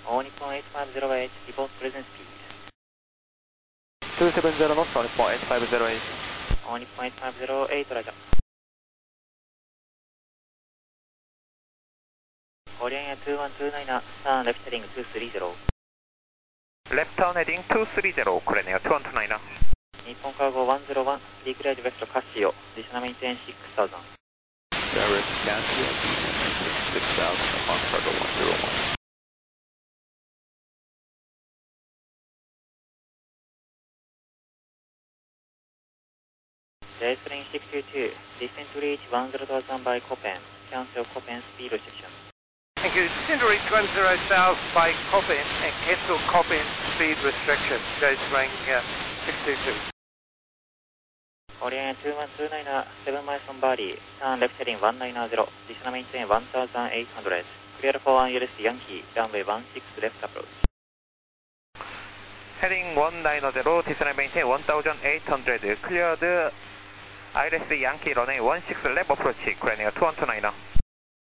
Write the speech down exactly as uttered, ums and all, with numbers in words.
All Nippon eight five zero eight, report present speed. two seven zero knots, All Nippon eight five zero eight. All Nippon eight five zero eight, roger. Korean Air two one two nine, turn left heading two three zero. Left turn heading two three zero, Korean Air two one two nine. Nippon Cargo one zero one, declared west Casio, descend maintain six thousand. Direct Casio, six thousand, Nippon Cargo one zero one. J-Spring six two two, descend to reach one zero thousand by Copen, cancel Copen speed restriction. Thank you. Descend to reach one zero thousand by Copen and cancel Copen speed restriction. J-Spring uh, six two two. Korean two one two nine, seven miles on Bali, turn left heading one nine zero, descend maintain one thousand eight hundred. Clear for one U L C Yankee, runway one six left approach. Heading one nine zero, descend maintain one thousand eight hundred. Cleared I L S Yankee runway one six left approach, Korean Air two one two nine.